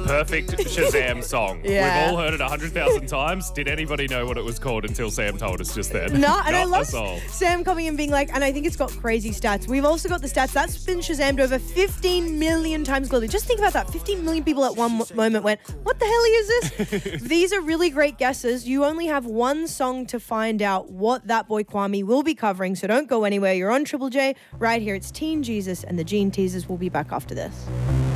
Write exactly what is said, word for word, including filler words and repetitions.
perfect Shazam song. Yeah. We've all heard it a hundred thousand times. Did anybody know what it was called until Sam told us just then? No, and Not I love us all. Sam coming and being like, and I think it's got crazy stats. We've also got the stats. That's been Shazammed over fifteen million times globally. Just think about that. fifteen million people at one mo- moment went, what the hell is this? These are really great guesses. You only have one song to find out what that boy Kwame will be covering, so don't go anywhere. You're on Triple J right here. It's Teen Jesus, and the Gene Teasers will be back after this.